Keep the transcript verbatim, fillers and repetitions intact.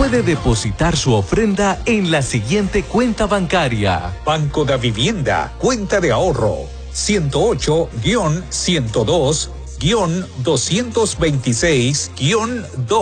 puede depositar su ofrenda en la siguiente cuenta bancaria. Banco de Vivienda, cuenta de ahorro, ciento ocho, ciento dos, doscientos veintiséis, dos.